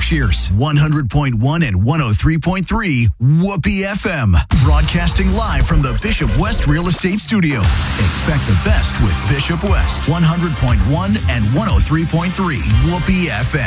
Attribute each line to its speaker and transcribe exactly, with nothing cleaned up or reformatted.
Speaker 1: Berkshire's one hundred point one and one oh three point three Whoopee F M. Broadcasting live from the Bishop West Real Estate Studio. Expect the best with Bishop West one hundred point one and one oh three point three Whoopee F M.